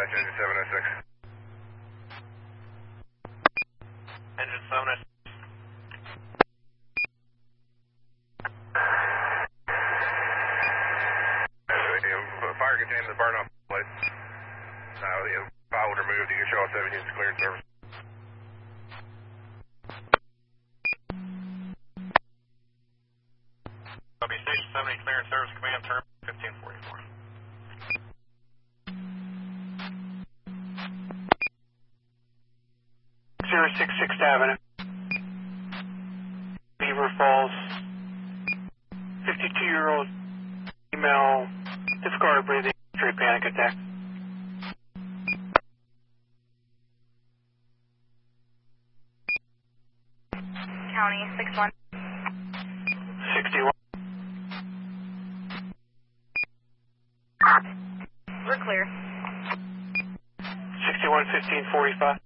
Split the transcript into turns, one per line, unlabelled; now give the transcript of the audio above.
engine 706.
Engine 706.
Fire contained the burn off plate. File was removed. You can show all 7 units cleared service.
Copy, Station 70 clearance service, command term 1544.
Zero 06 6th Avenue, Beaver Falls. 52-year-old female, difficulty breathing, straight panic attack.
County 61.
61.
We're clear.
61 1545.